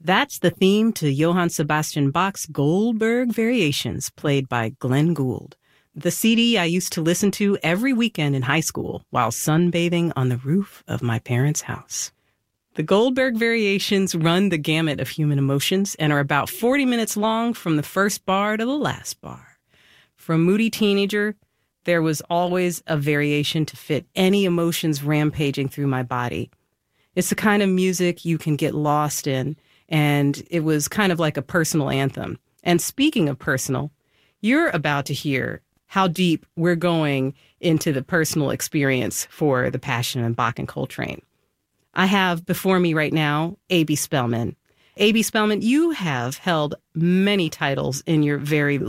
That's the theme to Johann Sebastian Bach's Goldberg Variations, played by Glenn Gould. The CD I used to listen to every weekend in high school while sunbathing on the roof of my parents' house. The Goldberg Variations run the gamut of human emotions and are about 40 minutes long from the first bar to the last bar. From Moody Teenager, there was always a variation to fit any emotions rampaging through my body. It's the kind of music you can get lost in, and it was kind of like a personal anthem. And speaking of personal, you're about to hear how deep we're going into the personal experience for The Passion and Bach and Coltrane. I have before me right now A.B. Spellman. A.B. Spellman, you have held many titles in your very